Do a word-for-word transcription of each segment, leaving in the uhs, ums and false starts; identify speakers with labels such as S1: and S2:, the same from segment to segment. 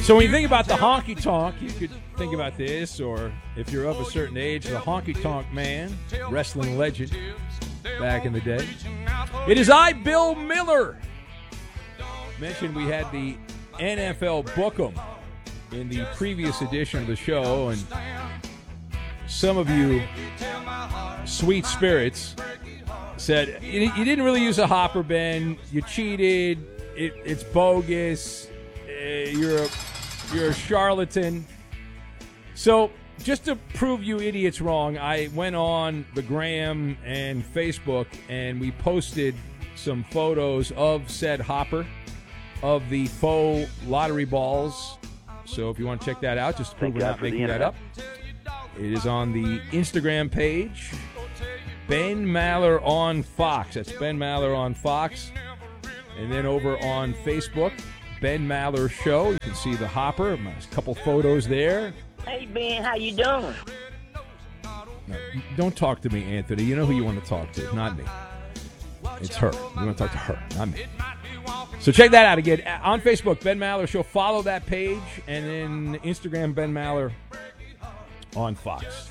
S1: So when you think about the honky tonk, you could think about this, or if you're of a certain age, the honky tonk man, wrestling legend back in the day. It is I, Bill Miller. Mentioned we had the N F L Book'em in the previous edition of the show, and some of you sweet spirits said you, you didn't really use a hopper, Ben. You cheated. It, it's bogus. Uh, you're a, you're a charlatan. So just to prove you idiots wrong, I went on the Gram and Facebook, and we posted some photos of said hopper, of the faux lottery balls. So if you want to check that out, just to prove we're not making that up, it is on the Instagram page, Ben Maller on Fox. That's Ben Maller on Fox. And then over on Facebook, Ben Maller Show. You can see the hopper. A couple photos there.
S2: Hey, Ben, how you doing?
S1: No, don't talk to me, Anthony. You know who you want to talk to, not me. It's her. You want to talk to her, not me. So check that out again. On Facebook, Ben Maller Show. Follow that page. And then Instagram, Ben Maller on Fox.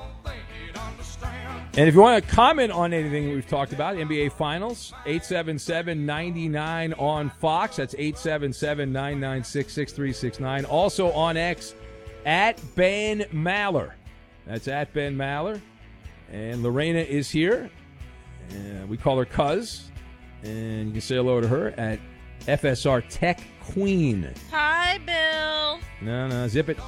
S1: And if you want to comment on anything we've talked about, N B A Finals, eight seven seven, nine nine on Fox. That's eight seven seven, nine nine six, six three six nine. Also on X, at Ben Maller. That's at Ben Maller. And Lorena is here. Uh, we call her Cuz. And you can say hello to her at F S R Tech Queen.
S3: Hi, Bill.
S1: No, no, zip it.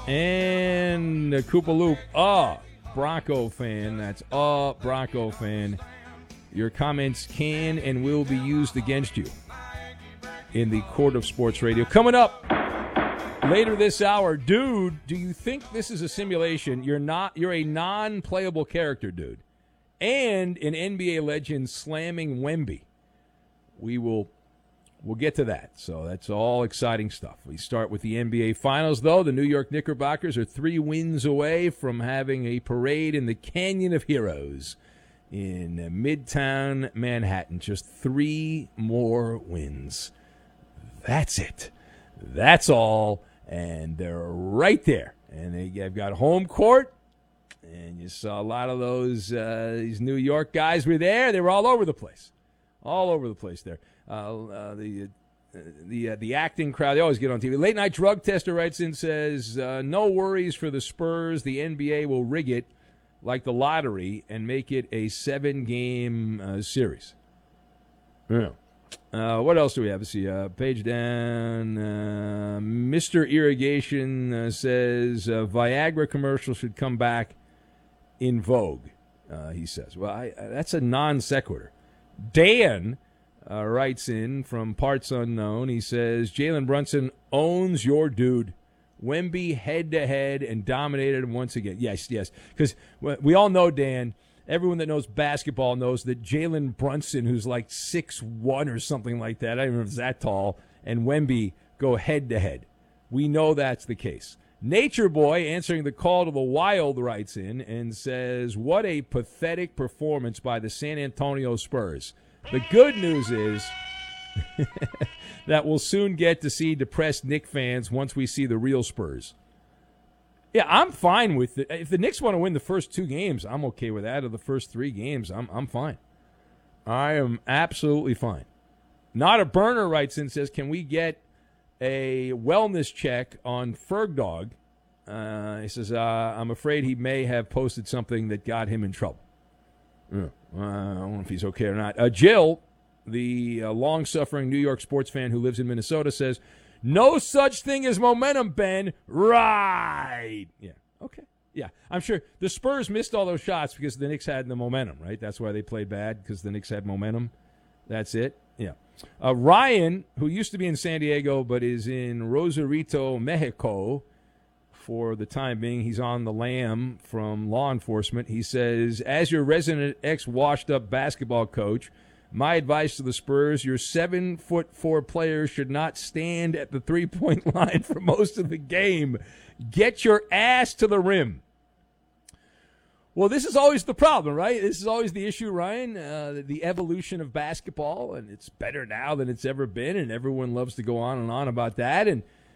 S1: And the Koopa Loop. Oh, Bronco fan. That's a Bronco fan. Your comments can and will be used against you in the court of sports radio. Coming up later this hour, dude, do you think this is a simulation? You're not. You're a non-playable character, dude. And an N B A legend slamming Wemby. We will we'll get to that. So that's all exciting stuff. We start with the N B A Finals, though. The New York Knickerbockers are three wins away from having a parade in the Canyon of Heroes in Midtown Manhattan. Just three more wins. That's it. That's all. And they're right there. And they've got home court. And you saw a lot of those uh, these New York guys were there. They were all over the place. All over the place there. Uh, uh, the uh, the uh, the acting crowd, they always get on T V. Late Night Drug Tester writes in, says, uh, no worries for the Spurs. The N B A will rig it like the lottery and make it a seven-game uh, series. Yeah. Uh, what else do we have? Let's see. Uh, page down. Uh, Mister Irrigation uh, says, uh, Viagra commercials should come back in vogue, uh, he says. Well, I, uh, that's a non sequitur. Dan uh, writes in from Parts Unknown. He says, Jalen Brunson owns your dude. Wemby head-to-head and dominated him once again. Yes, yes. Because we all know, Dan, everyone that knows basketball knows that Jalen Brunson, who's like six one or something like that, I don't know if it's that tall, and Wemby go head-to-head. We know that's the case. Nature Boy, answering the call to the Wild, writes in and says, what a pathetic performance by the San Antonio Spurs. The good news is that we'll soon get to see depressed Knicks fans once we see the real Spurs. Yeah, I'm fine with it. If the Knicks want to win the first two games, I'm okay with that. Or the first three games, I'm I'm fine. I am absolutely fine. Not a Burner writes in and says, can we get a wellness check on Fergdog? Uh, he says, uh, I'm afraid he may have posted something that got him in trouble. Yeah. Uh, I don't know if he's okay or not. Uh, Jill, the uh, long-suffering New York sports fan who lives in Minnesota, says, no such thing as momentum, Ben. Right. Yeah. Okay. Yeah. I'm sure the Spurs missed all those shots because the Knicks had the momentum, right? That's why they played bad, because the Knicks had momentum. That's it. Yeah. Uh, Ryan, who used to be in San Diego but is in Rosarito, Mexico for the time being. He's on the lam from law enforcement. He says, as your resident ex-washed-up basketball coach, my advice to the Spurs, your seven foot four players should not stand at the three-point line for most of the game. Get your ass to the rim. Well, this is always the problem, right? This is always the issue, Ryan, uh, the evolution of basketball, and it's better now than it's ever been, and everyone loves to go on and on about that. And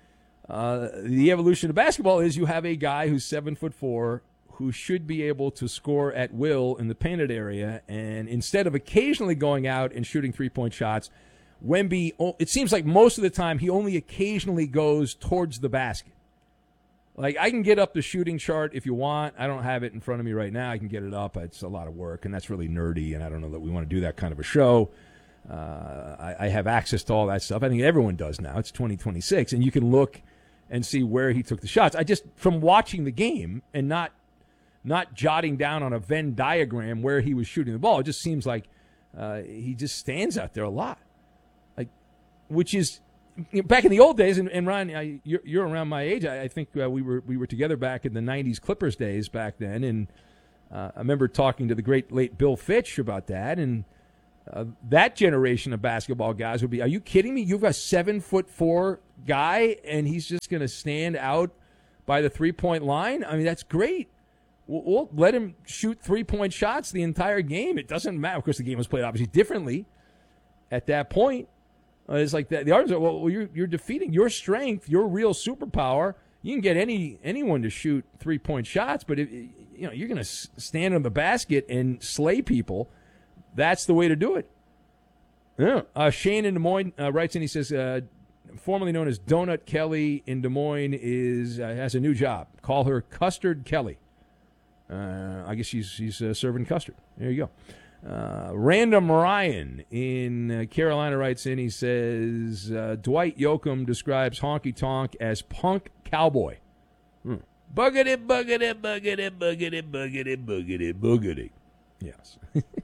S1: Uh, the evolution of basketball is you have a guy who's seven foot four who should be able to score at will in the painted area, and instead of occasionally going out and shooting three-point shots, Wemby, it seems like most of the time he only occasionally goes towards the basket. Like, I can get up the shooting chart if you want. I don't have it in front of me right now. I can get it up. It's a lot of work, and that's really nerdy, and I don't know that we want to do that kind of a show. Uh, I, I have access to all that stuff. I think everyone does now. It's twenty twenty-six, and you can look and see where he took the shots. I just, from watching the game and not not jotting down on a Venn diagram where he was shooting the ball, it just seems like uh, he just stands out there a lot. Like, which is, you know, back in the old days, and, and Ryan, I, you're, you're around my age. I, I think uh, we were we were together back in the nineties Clippers days back then, and uh, I remember talking to the great late Bill Fitch about that, and uh, that generation of basketball guys would be, are you kidding me? You've got a seven foot four guy, and he's just going to stand out by the three point line? I mean, that's great. We'll, we'll let him shoot three point shots the entire game. It doesn't matter. Of course, the game was played obviously differently at that point. Uh, it's like that. The arguments are, well, you're, you're defeating your strength, your real superpower. You can get any anyone to shoot three point shots, but if, you know you're going to stand on the basket and slay people. That's the way to do it. Yeah. Uh, Shane in Des Moines uh, writes in. He says, uh, formerly known as Donut Kelly in Des Moines, is uh, has a new job. Call her Custard Kelly. Uh, I guess she's she's uh, serving custard. There you go. Uh, Random Ryan in uh, Carolina writes in. He says uh, Dwight Yoakam describes Honky Tonk as punk cowboy. Hmm. Buggity, buggity, buggity, buggity, buggity, buggity, buggity. Yes,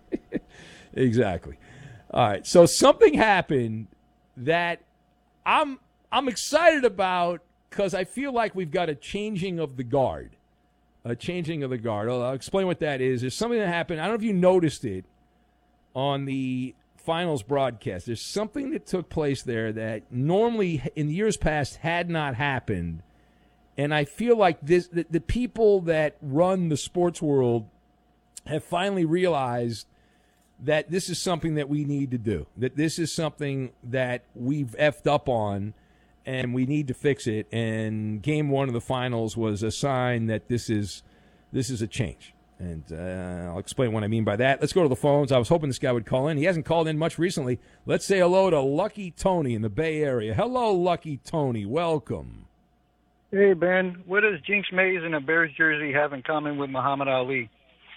S1: exactly. All right. So something happened that I'm I'm excited about because I feel like we've got a changing of the guard. A changing of the guard. I'll explain what that is. There's something that happened. I don't know if you noticed it on the finals broadcast. There's something that took place there that normally in years past had not happened. And I feel like this the, the people that run the sports world have finally realized that this is something that we need to do, that this is something that we've effed up on, and we need to fix it. And game one of the finals was a sign that this is this is a change. And uh, I'll explain what I mean by that. Let's go to the phones. I was hoping this guy would call in. He hasn't called in much recently. Let's say hello to Lucky Tony in the Bay Area. Hello, Lucky Tony. Welcome.
S4: Hey, Ben. What does Jinx Mays in a Bears jersey have in common with Muhammad Ali?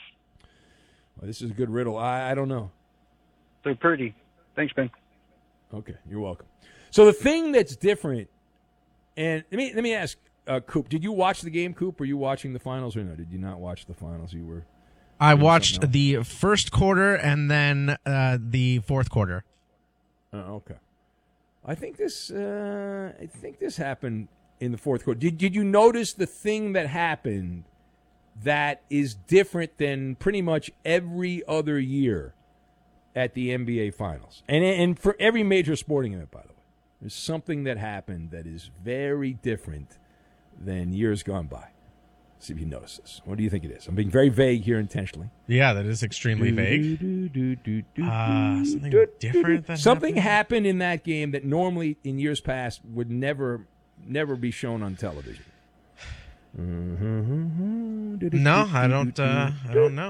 S1: Well, this is a good riddle. I, I don't know.
S4: They're pretty. Thanks, Ben.
S1: Okay, you're welcome. So the thing that's different, and let me let me ask, uh, Coop, did you watch the game, Coop? Were you watching the finals or no? Did you not watch the finals? You were.
S5: I watched the first quarter and then uh, the fourth quarter.
S1: Oh, okay. I think this. Uh, I think this happened in the fourth quarter. Did Did you notice the thing that happened that is different than pretty much every other year at the N B A Finals, and and for every major sporting event, by the way? There's something that happened that is very different than years gone by. See if you notice this. What do you think it is? I'm being very vague here intentionally.
S5: Yeah, that is extremely vague. Uh, something different that
S1: Something
S5: happened?
S1: happened in that game that normally in years past would never never be shown on television.
S5: No, I don't. Uh, I don't know.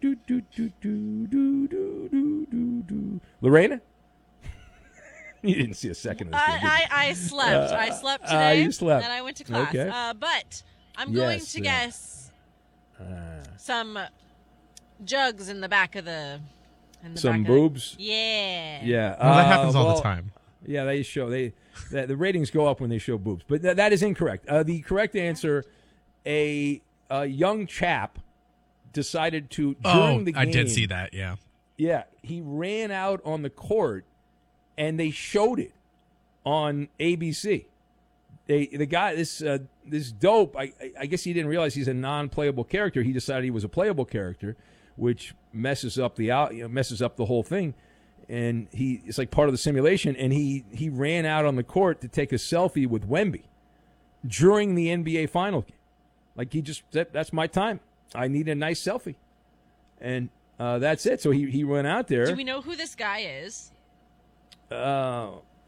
S1: Lorena? You didn't see a second of this.
S3: I, I, I slept. Uh, I slept today.
S1: Uh, you slept.
S3: And I went to class.
S1: Okay.
S3: Uh, but I'm
S1: yes,
S3: going to
S1: uh,
S3: guess uh, some jugs in the back of the. In the
S1: some
S3: back
S1: boobs.
S3: Of the, yeah.
S1: Yeah.
S5: Well, that happens
S1: uh,
S5: all
S1: well,
S5: the time.
S1: Yeah, they show they the, the ratings go up when they show boobs, but th- that is incorrect. Uh, the correct answer: a, a young chap decided to during
S5: oh,
S1: the game.
S5: I did see that. Yeah.
S1: Yeah, he ran out on the court. And they showed it on A B C. They the guy this uh, this dope. I I guess he didn't realize he's a non-playable character. He decided he was a playable character, which messes up the out you know, messes up the whole thing. And he it's like part of the simulation. And he he ran out on the court to take a selfie with Wemby during the N B A final game. Like he just said, that's my time. I need a nice selfie, and uh, that's it. So he he went out there.
S3: Do we know who this guy is?
S1: Uh,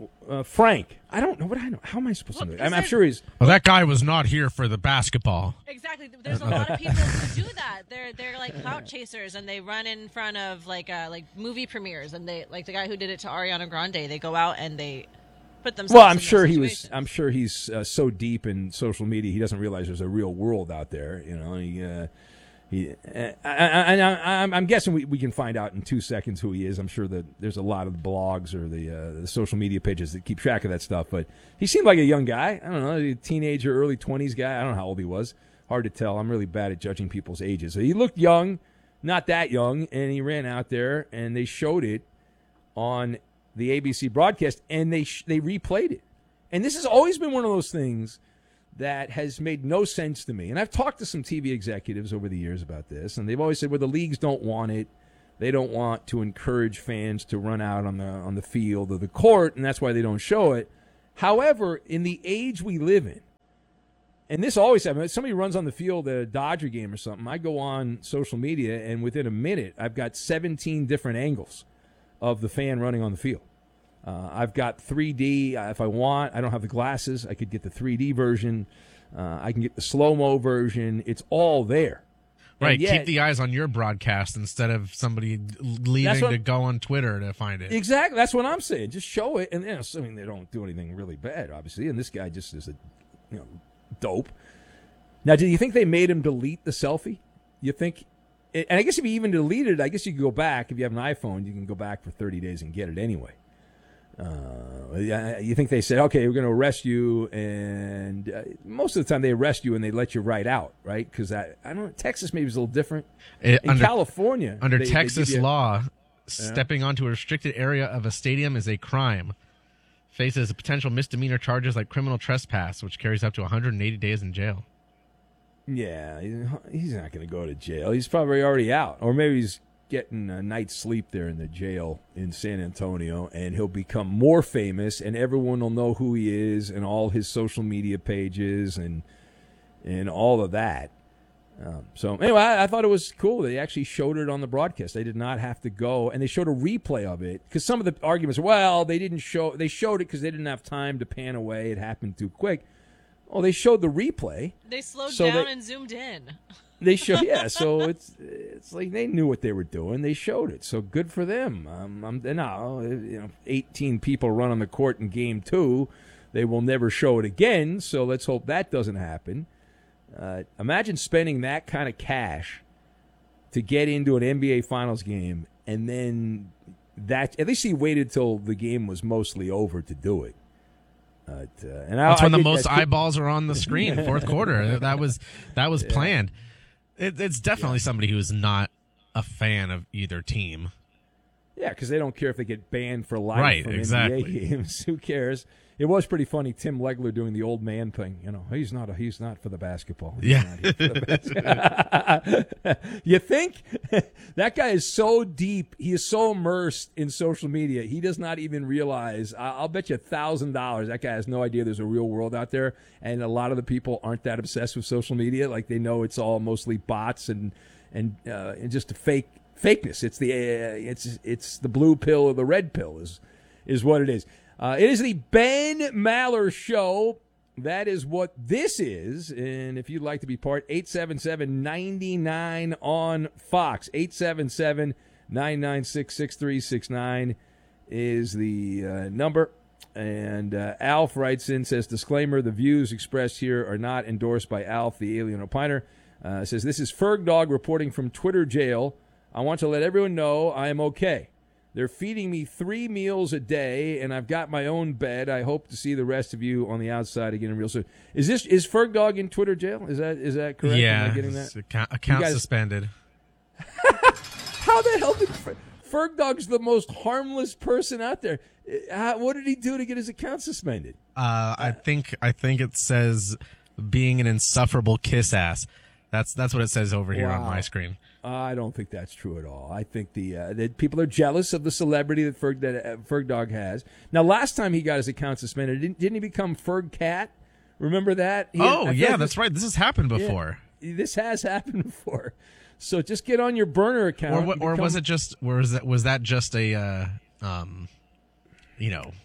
S1: uh, Frank. I don't know what I know. How am I supposed
S3: Well,
S1: to know?
S3: he
S1: I'm, I'm
S3: said-
S1: sure he's.
S5: Well, that guy was not here for the basketball.
S3: Exactly. There's a lot of people who do that. They're they're like clout chasers, and they run in front of like uh, like movie premieres, and they like the guy who did it to Ariana Grande. They go out and they put themselves.
S1: Well, I'm
S3: in those
S1: sure he was.
S3: situations.
S1: I'm sure he's uh, so deep in social media, he doesn't realize there's a real world out there. You know, he. Uh, he uh, I, I, I, I'm, I'm guessing we, we can find out in two seconds who he is. I'm sure that there's a lot of blogs or the, uh, the social media pages that keep track of that stuff. But he seemed like a young guy. I don't know, a teenager, early twenties guy. I don't know how old he was. Hard to tell. I'm really bad at judging people's ages. So he looked young, not that young, and he ran out there, and they showed it on the A B C broadcast, and they sh- they replayed it. And this has always been one of those things that has made no sense to me. And I've talked to some T V executives over the years about this, and they've always said, well, the leagues don't want it. They don't want to encourage fans to run out on the on the field or the court, and that's why they don't show it. However, in the age we live in, and this always happens, somebody runs on the field at a Dodger game or something, I go on social media, and within a minute, I've got seventeen different angles of the fan running on the field. Uh, I've got three D uh, if I want. I don't have the glasses. I could get the three D version. Uh, I can get the slow-mo version. It's all there.
S5: Right,
S1: yet,
S5: keep the eyes on your broadcast instead of somebody leaving
S1: what,
S5: to go on Twitter to find it.
S1: Exactly. That's what I'm saying. Just show it. And you know, assuming they don't do anything really bad, obviously. And this guy just is a you know dope. Now, do you think they made him delete the selfie? You think? And I guess if you even deleted it, I guess you could go back. If you have an iPhone, you can go back for thirty days and get it anyway. Uh, you think they said, okay, we're going to arrest you, and uh, most of the time they arrest you and they let you right out, right? Because I, I don't know, Texas maybe is a little different.
S5: It,
S1: In
S5: under,
S1: California,
S5: under
S1: they,
S5: Texas
S1: they you,
S5: law, yeah. stepping onto a restricted area of a stadium is a crime. Faces a potential misdemeanor charges like criminal trespass, which carries up to one hundred eighty days in jail.
S1: Yeah, he's not going to go to jail. He's probably already out, or maybe he's getting a night's sleep there in the jail in San Antonio, and he'll become more famous, and everyone will know who he is, and all his social media pages, and and all of that. Um, so anyway, I, I thought it was cool. They actually showed it on the broadcast. They did not have to go, and they showed a replay of it because some of the arguments, well, they didn't show. They showed it because they didn't have time to pan away. It happened too quick. Oh, they showed the replay.
S3: They slowed
S1: so
S3: down
S1: they,
S3: and zoomed in.
S1: They show, yeah. So it's it's like they knew what they were doing. They showed it. So good for them. Um, I'm now you know, eighteen people run on the court in game two. They will never show it again. So let's hope that doesn't happen. Uh, imagine spending that kind of cash to get into an N B A Finals game, and then that at least he waited till the game was mostly over to do it. Uh, and
S5: that's
S1: I,
S5: when
S1: I
S5: the
S1: think
S5: most
S1: that's
S5: eyeballs are on the screen, fourth quarter. That was that was
S1: Yeah.
S5: planned. It, it's definitely yeah. somebody who is not a fan of either team.
S1: Yeah, because they don't care if they get banned for life
S5: right,
S1: from
S5: exactly.
S1: N B A games. Who cares? It was pretty funny. Tim Legler doing the old man thing. You know, he's not a, he's not for the basketball. He's
S5: yeah.
S1: not here for the basketball. You think that guy is so deep? He is so immersed in social media. He does not even realize. I'll bet you a thousand dollars that guy has no idea there's a real world out there, and a lot of the people aren't that obsessed with social media. Like they know it's all mostly bots and and uh, and just a fake fakeness. It's the uh, it's it's the blue pill or the red pill is is what it is. Uh, it is the Ben Maller Show. That is what this is. And if you'd like to be part, eight seven seven, nine nine on Fox. eight seven seven, nine nine six, six three six nine is the uh, number. And uh, Alf writes in, says, disclaimer, the views expressed here are not endorsed by Alf, the alien opiner. Uh, says, this is Ferg Dog reporting from Twitter jail. I want to let everyone know I am okay. They're feeding me three meals a day, and I've got my own bed. I hope to see the rest of you on the outside again real soon. Is this is Ferg Dog in Twitter jail? Is that is that correct?
S5: Yeah,
S1: Am I getting that?
S5: Account, account
S1: guys,
S5: suspended.
S1: How the hell did Ferg Dog's the most harmless person out there? How, what did he do to get his account suspended?
S5: Uh, I think I think it says being an insufferable kiss ass. That's that's what it says over here
S1: Wow.
S5: on my screen.
S1: I don't think that's true at all. I think the uh, that people are jealous of the celebrity that Ferg that uh, Ferg Dog has. Now, last time he got his account suspended, didn't, didn't he become Ferg Cat? Remember that? He,
S5: oh yeah,
S1: like
S5: that's
S1: this,
S5: right. This has happened before.
S1: Yeah, this has happened before. So just get on your burner account.
S5: Or, or was it just? Or was that was that just a uh, um, you know,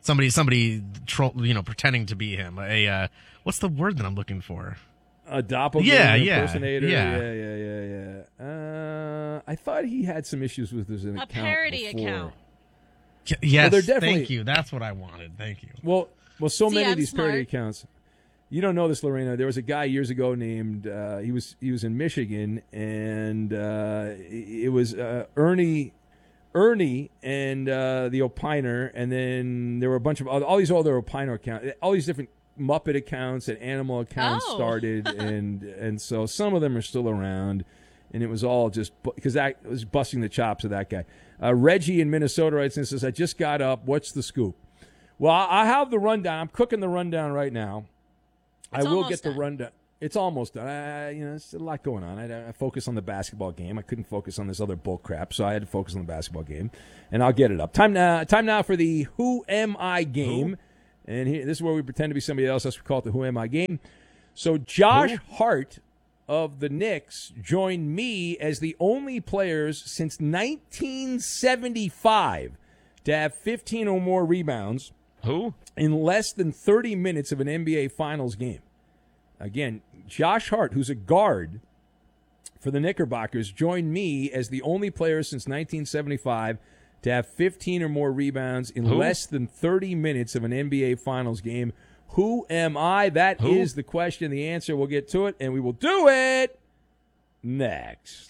S5: somebody, somebody, troll, you know, pretending to be him. A uh, what's the word that I'm looking for?
S1: A doppelganger
S5: Yeah, yeah,
S1: impersonator.
S5: yeah.
S1: yeah, yeah, yeah, yeah. Uh, I thought he had some issues with his account.
S3: A parody
S1: before.
S3: account.
S5: Y- Yes,
S1: they're definitely-
S5: thank you. That's what I wanted. Thank you.
S1: Well, well, so
S3: See,
S1: many
S3: I'm
S1: of these parody
S3: smart.
S1: accounts. You don't know this, Lorena. There was a guy years ago named uh, he was he was in Michigan, and uh, it was uh, Ernie, Ernie, and uh, the Opiner, and then there were a bunch of all these other Opiner accounts, all these different Muppet accounts and animal accounts
S3: Oh.
S1: started, and and so some of them are still around, and it was all just because that it was busting the chops of that guy. Uh, Reggie in Minnesota writes and says, "I just got up. What's the scoop?" Well, I I have the rundown. I'm cooking the rundown right now.
S3: It's
S1: I will
S3: almost
S1: get the
S3: done.
S1: rundown. It's almost done. I, you know, there's a lot going on. I, I focus on the basketball game. I couldn't focus on this other bull crap, so I had to focus on the basketball game, and I'll get it up. Time now. Time now for the Who Am I game.
S5: Who?
S1: And here, this is where we pretend to be somebody else. That's what we call it the Who Am I game. So Josh
S5: Who?
S1: Hart of the Knicks joined me as the only players since nineteen seventy-five to have fifteen or more rebounds
S6: Who?
S1: in less than thirty minutes of an N B A Finals game. Again, Josh Hart, who's a guard for the Knickerbockers, joined me as the only player since nineteen seventy-five to have fifteen or more rebounds in
S6: Who?
S1: less than thirty minutes of an N B A Finals game. Who am I? That
S6: Who?
S1: is the question. The answer, we'll get to it, and we will do it next.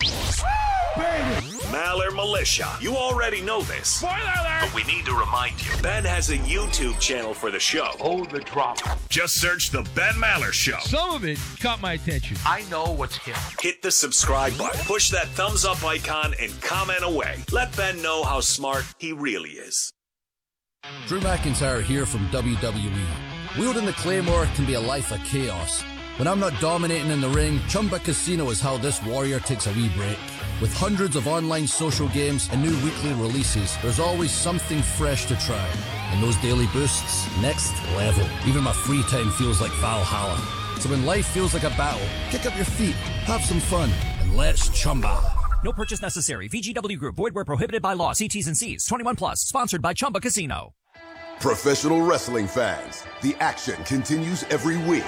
S7: Maller Militia. You already know this. Spoiler alert! But we need to remind you. Ben has a YouTube channel for the show.
S8: Oh, the drama.
S7: Just search The Ben Maller Show.
S1: Some of it caught my attention.
S8: I know what's hip.
S7: Hit the subscribe button, push that thumbs up icon, and comment away. Let Ben know how smart he really is.
S9: Drew McIntyre here from W W E. Wielding the Claymore can be a life of chaos. When I'm not dominating in the ring, Chumba Casino is how this warrior takes a wee break. With hundreds of online social games and new weekly releases, there's always something fresh to try. And those daily boosts, next level. Even my free time feels like Valhalla. So when life feels like a battle, kick up your feet, have some fun, and let's Chumba.
S10: No purchase necessary. V G W Group. Void where prohibited by law. See T's and C's. twenty-one plus. Sponsored by Chumba Casino.
S11: Professional wrestling fans, the action continues every week.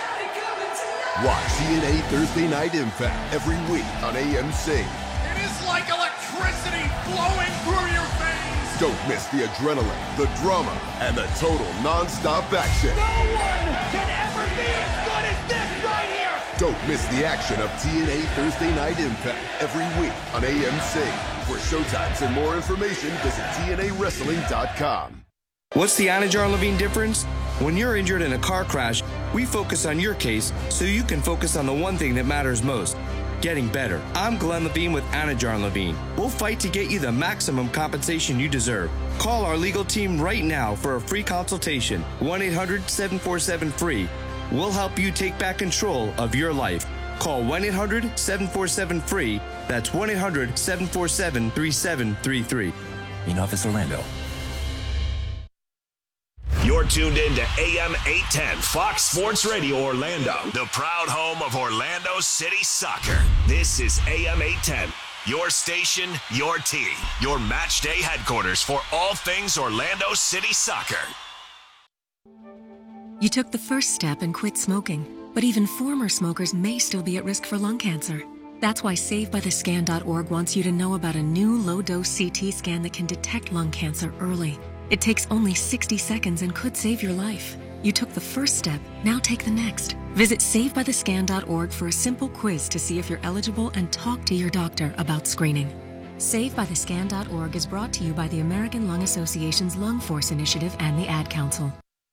S11: Watch T N A Thursday Night Impact every week on A M C.
S8: It is like electricity flowing through your veins.
S11: Don't miss the adrenaline, the drama, and the total non-stop action.
S8: No one can ever be as good as this right here.
S11: Don't miss the action of T N A Thursday Night Impact every week on A M C. For showtimes and more information, visit T N A wrestling dot com.
S12: What's the Anajar Levine difference? When you're injured in a car crash, we focus on your case so you can focus on the one thing that matters most, getting better. I'm Glenn Levine with Anajar Levine. We'll fight to get you the maximum compensation you deserve. Call our legal team right now for a free consultation, one eight hundred seven four seven free. We'll help you take back control of your life. Call one eight hundred seven four seven free. That's one eight hundred seven four seven three seven three three.
S10: In Office Orlando.
S7: You're tuned in to A M eight ten Fox Sports Radio Orlando, the proud home of Orlando City Soccer. This is A M eight ten, your station, your team, your match day headquarters for all things Orlando City Soccer.
S13: You took the first step and quit smoking, but even former smokers may still be at risk for lung cancer. That's why Save By The Scan dot org wants you to know about a new low-dose C T scan that can detect lung cancer early. It takes only sixty seconds and could save your life. You took the first step, now take the next. Visit Save By The Scan dot org for a simple quiz to see if you're eligible and talk to your doctor about screening. Save By The Scan dot org is brought to you by the American Lung Association's Lung Force Initiative and the Ad Council.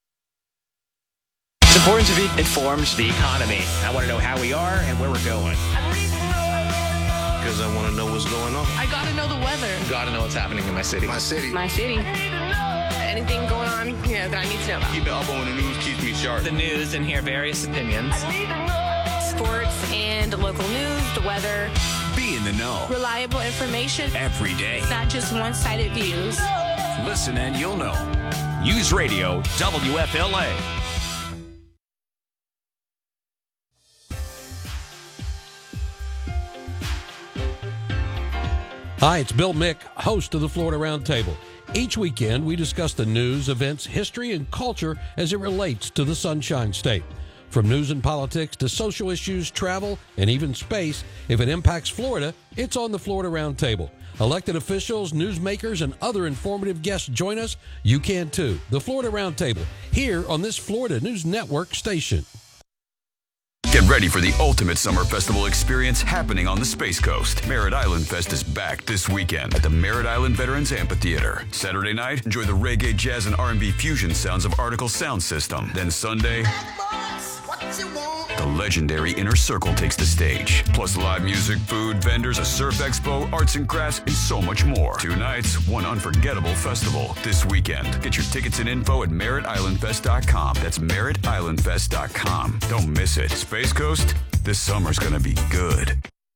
S14: It's important to be informed the economy. I want to know how we are and where we're going.
S15: Because I want to know what's going on.
S16: I gotta know the weather.
S15: Got to know what's happening in my city.
S16: My city. My city. Anything going on, you know, that I need to know about.
S15: Keep it up on the news, keeps me sharp.
S14: The news and hear various opinions.
S16: Sports and local news, the weather.
S17: Be in the know.
S16: Reliable information.
S17: Every day.
S16: Not just one-sided views.
S17: Listen and you'll know. News Radio W F L A.
S18: Hi, it's Bill Mick, host of the Florida Roundtable.
S6: Each weekend, we discuss the news, events, history, and culture as it relates to the Sunshine State. From news and politics to social issues, travel, and even space, if it impacts Florida, it's on the Florida Roundtable. Elected officials, newsmakers, and other informative guests join us. You can too. The Florida Roundtable, here on this Florida News Network station.
S18: Get ready for the ultimate summer festival experience happening on the Space Coast. Merritt Island Fest is back this weekend at the Merritt Island Veterans Amphitheater. Saturday night, enjoy the reggae, jazz, and R and B fusion sounds of Article Sound System. Then Sunday, the legendary Inner Circle takes the stage. Plus live music, food, vendors, a surf expo, arts and crafts, and so much more. Two nights, one unforgettable festival. This weekend. Get your tickets and info at merritt island fest dot com. That's merritt island fest dot com. Don't miss it. Space Coast, this summer's gonna be good.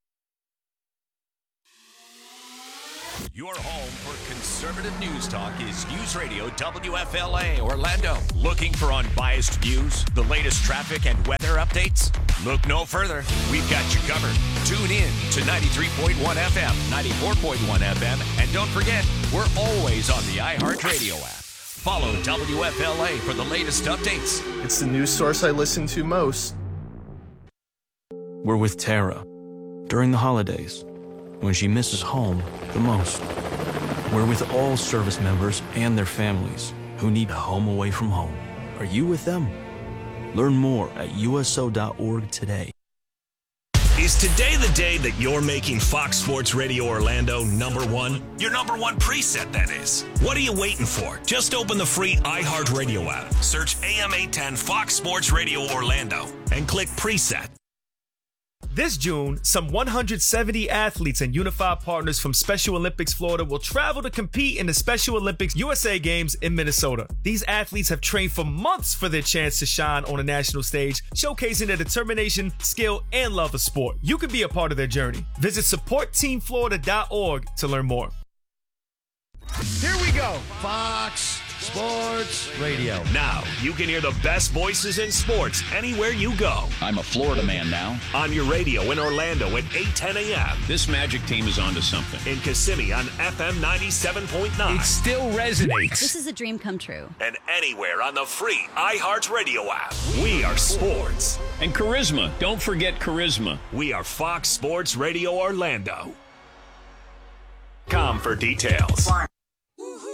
S17: Your home for conservative news talk is News Radio W F L A Orlando. Looking for unbiased views, the latest traffic and weather updates? Look no further. We've got you covered. Tune in to ninety-three point one F M, ninety-four point one F M, and don't forget, we're always on the iHeartRadio app. Follow W F L A for the latest updates.
S19: It's the news source I listen to most.
S20: We're with Tara during the holidays, when she misses home the most. We're with all service members and their families who need a home away from home. Are you with them? Learn more at U S O dot org today.
S7: Is today the day that you're making Fox Sports Radio Orlando number one? Your number one preset, that is. What are you waiting for? Just open the free iHeartRadio app, search A M eight ten Fox Sports Radio Orlando, and click preset.
S21: This June, some one hundred seventy athletes and Unified partners from Special Olympics Florida will travel to compete in the Special Olympics U S A Games in Minnesota. These athletes have trained for months for their chance to shine on a national stage, showcasing their determination, skill, and love of sport. You can be a part of their journey. Visit support team florida dot org to learn more.
S8: Here we go. Fox Sports Radio.
S7: Now, you can hear the best voices in sports anywhere you go.
S22: I'm a Florida man now.
S7: On your radio in Orlando at eight ten a.m.
S22: This Magic team is onto something.
S7: In Kissimmee on F M ninety-seven point nine.
S17: It still resonates.
S23: This is a dream come true.
S7: And anywhere on the free iHeartRadio app. We are sports.
S22: And charisma. Don't forget charisma.
S7: We are Fox Sports Radio Orlando. Com for details.